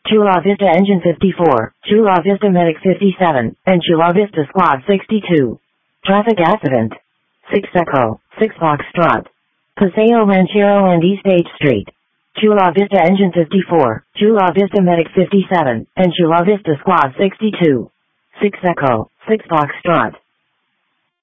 Chula Vista Engine 54, Chula Vista Medic 57, and Chula Vista Squad 62. Traffic accident. 6 Echo, 6 Foxtrot. Paseo Ranchero and East 8th Street. Chula Vista Engine 54, Chula Vista Medic 57, and Chula Vista Squad 62. 6 Echo, 6 Foxtrot.